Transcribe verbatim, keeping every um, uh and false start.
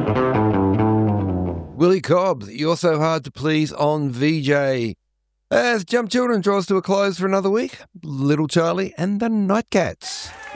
Willie Cobb, You're So Hard to Please on V J. As Jump Children draws to a close for another week, Little Charlie and the Nightcats.